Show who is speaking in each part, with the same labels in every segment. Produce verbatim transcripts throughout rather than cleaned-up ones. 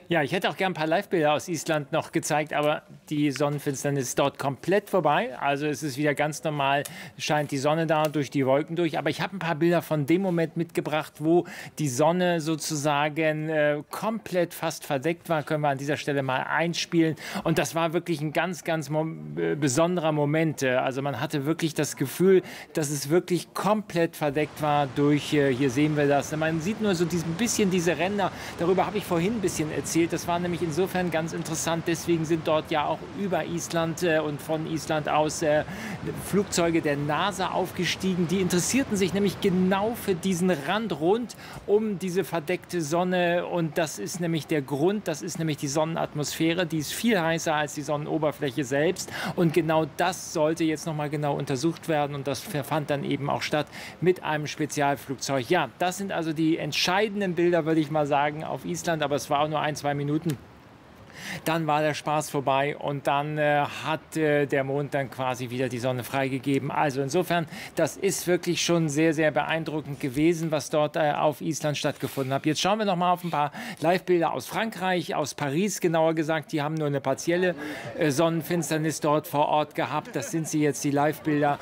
Speaker 1: Ja, ich hätte auch gern ein paar Live-Bilder aus Island noch gezeigt, aber die Sonnenfinsternis ist dort komplett vorbei. Also es ist wieder ganz normal, scheint die Sonne da durch die Wolken durch. Aber ich habe ein paar Bilder von dem Moment mitgebracht, wo die Sonne sozusagen äh, komplett fast verdeckt war. Können wir an dieser Stelle mal einspielen. Und das war wirklich ein ganz, ganz mo besonderer Moment. Also man hatte wirklich das Gefühl, dass es wirklich komplett verdeckt war durch, äh, hier sehen wir das. Man sieht nur so ein bisschen diese Ränder. Darüber habe ich vorhin ein bisschen erzählt. Das war nämlich insofern ganz interessant. Deswegen sind dort ja auch über Island äh, und von Island aus äh, Flugzeuge der NASA aufgestiegen. Die interessierten sich nämlich genau für diesen Rand rund um diese verdeckte Sonne. Und das ist nämlich der Grund, das ist nämlich die Sonnenatmosphäre. Die ist viel heißer als die Sonnenoberfläche selbst. Und genau das sollte jetzt nochmal genau untersucht werden. Und das fand dann eben auch statt mit einem Spezialflugzeug. Ja, das sind also die entscheidenden Bilder, würde ich mal sagen, auf Island. Aber es war auch nur ein, zwei Minuten. Dann war der Spaß vorbei und dann äh, hat äh, der Mond dann quasi wieder die Sonne freigegeben. Also insofern, das ist wirklich schon sehr, sehr beeindruckend gewesen, was dort äh, auf Island stattgefunden hat. Jetzt schauen wir noch mal auf ein paar Live-Bilder aus Frankreich, aus Paris genauer gesagt. Die haben nur eine partielle äh, Sonnenfinsternis dort vor Ort gehabt. Das sind sie jetzt, die Live-Bilder.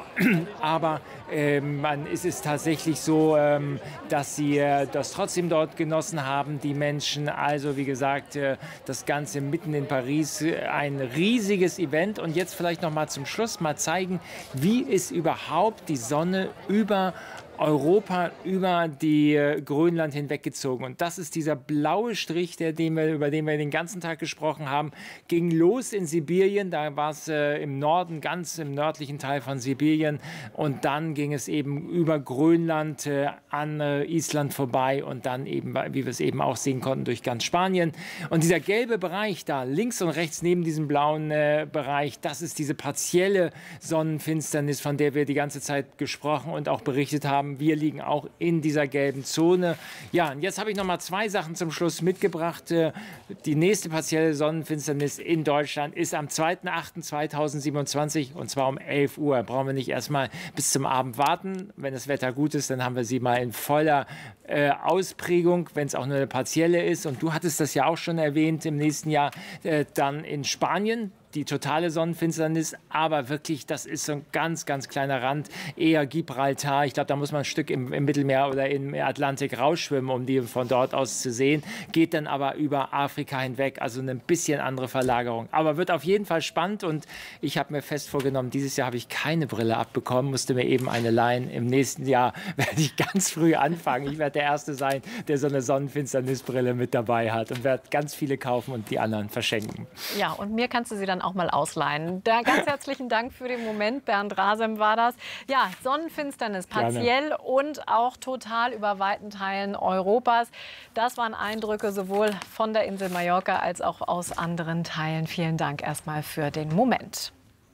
Speaker 1: Aber ähm, man, ist es tatsächlich so, ähm, dass sie äh, das trotzdem dort genossen haben, die Menschen. Also wie gesagt, äh, das Ganze mitten in Paris, äh, ein riesiges Event. Und jetzt vielleicht noch mal zum Schluss mal zeigen, wie ist überhaupt die Sonne über Europa, über die äh, Grönland hinweggezogen. Und das ist dieser blaue Strich, der, den wir, über den wir den ganzen Tag gesprochen haben. Ging los in Sibirien, da war es äh, im Norden, ganz im nördlichen Teil von Sibirien. Und dann ging es eben über Grönland äh, an äh, Island vorbei und dann eben, wie wir es eben auch sehen konnten, durch ganz Spanien. Und dieser gelbe Bereich da, links und rechts neben diesem blauen äh, Bereich, das ist diese partielle Sonnenfinsternis, von der wir die ganze Zeit gesprochen und auch berichtet haben. Wir liegen auch in dieser gelben Zone. Ja, und jetzt habe ich noch mal zwei Sachen zum Schluss mitgebracht. Die nächste partielle Sonnenfinsternis in Deutschland ist am zweiten achten zweitausendsiebenundzwanzig und zwar um elf Uhr. Brauchen wir nicht erst mal bis zum Abend warten. Wenn das Wetter gut ist, dann haben wir sie mal in voller äh, Ausprägung, wenn es auch nur eine partielle ist. Und du hattest das ja auch schon erwähnt, im nächsten Jahr äh, dann in Spanien. Die totale Sonnenfinsternis, aber wirklich, das ist so ein ganz, ganz kleiner Rand, eher Gibraltar. Ich glaube, da muss man ein Stück im, im Mittelmeer oder im Atlantik rausschwimmen, um die von dort aus zu sehen. Geht dann aber über Afrika hinweg, also eine bisschen andere Verlagerung. Aber wird auf jeden Fall spannend und ich habe mir fest vorgenommen, dieses Jahr habe ich keine Brille abbekommen, musste mir eben eine leihen. Im nächsten Jahr werde ich ganz früh anfangen. Ich werde der Erste sein, der so eine Sonnenfinsternisbrille mit dabei hat und werde ganz viele kaufen und die anderen verschenken.
Speaker 2: Ja, und mir kannst du sie dann auch mal ausleihen. Da ganz herzlichen Dank für den Moment. Bernd Rasem war das. Ja, Sonnenfinsternis, partiell Gerne. Und auch total über weiten Teilen Europas. Das waren Eindrücke sowohl von der Insel Mallorca als auch aus anderen Teilen. Vielen Dank erstmal für den Moment.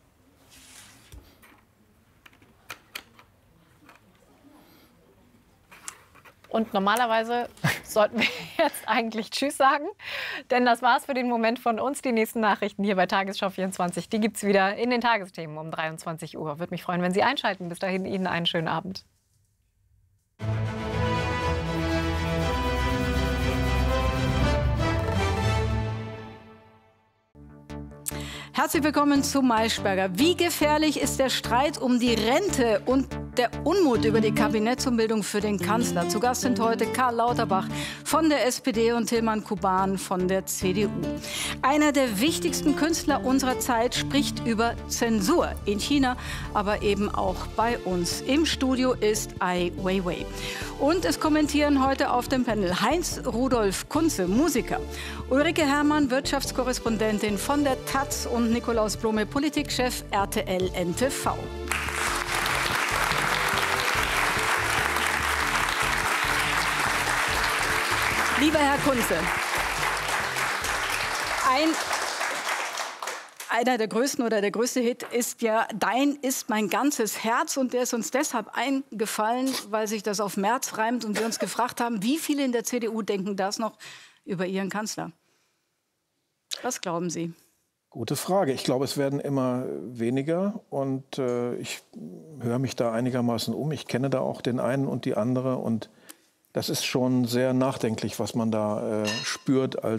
Speaker 2: Und normalerweise sollten wir jetzt eigentlich Tschüss sagen, denn das war's für den Moment von uns. Die nächsten Nachrichten hier bei Tagesschau vierundzwanzig, die gibt's wieder in den Tagesthemen um dreiundzwanzig Uhr. Würde mich freuen, wenn Sie einschalten. Bis dahin Ihnen einen schönen Abend.
Speaker 3: Herzlich willkommen zu Maischberger. Wie gefährlich ist der Streit um die Rente und der Unmut über die Kabinettsumbildung für den Kanzler? Zu Gast sind heute Karl Lauterbach von der S P D und Tilman Kuban von der C D U. Einer der wichtigsten Künstler unserer Zeit spricht über Zensur in China, aber eben auch bei uns. Im Studio ist Ai Weiwei. Und es kommentieren heute auf dem Panel Heinz Rudolf Kunze, Musiker, Ulrike Herrmann, Wirtschaftskorrespondentin von der Taz und Nikolaus Blome, Politikchef R T L N T V. Lieber Herr Kunze, ein, einer der größten oder der größte Hit ist ja Dein ist mein ganzes Herz. Und der ist uns deshalb eingefallen, weil sich das auf März reimt und wir uns gefragt haben, wie viele in der C D U denken das noch über ihren Kanzler? Was glauben Sie?
Speaker 4: Gute Frage. Ich glaube, es werden immer weniger und äh, ich höre mich da einigermaßen um. Ich kenne da auch den einen und die andere und das ist schon sehr nachdenklich, was man da äh, spürt als